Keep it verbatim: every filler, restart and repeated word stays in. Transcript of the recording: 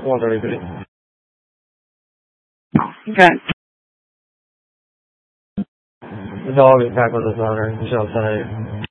one thirty-three. Okay. The dog is back with his owner. He's outside.